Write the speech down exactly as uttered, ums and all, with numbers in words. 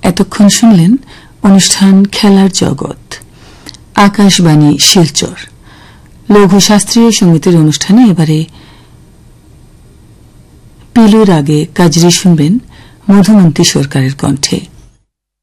এতক্ষণ শুনলেন অনুষ্ঠান খেলার জগৎ, আকাশবাণী শিলচর। লঘু শাস্ত্রীয় সঙ্গীতের অনুষ্ঠানে এবারে পিলুর আগে কাজরি শুনবেন মধুমন্তী সরকারের কণ্ঠে।